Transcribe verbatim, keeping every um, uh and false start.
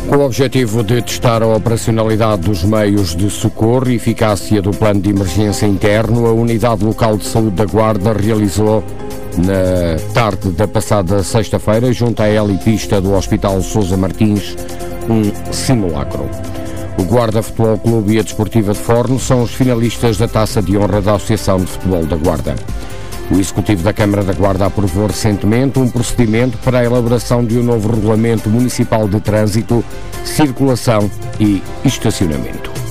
Com o objetivo de testar a operacionalidade dos meios de socorro e eficácia do plano de emergência interno, a Unidade Local de Saúde da Guarda realizou, na tarde da passada sexta-feira, junto à helipista do Hospital Sousa Martins, um simulacro. O Guarda Futebol Clube e a Desportiva de Forno são os finalistas da Taça de Honra da Associação de Futebol da Guarda. O Executivo da Câmara da Guarda aprovou recentemente um procedimento para a elaboração de um novo Regulamento Municipal de Trânsito, Circulação e Estacionamento.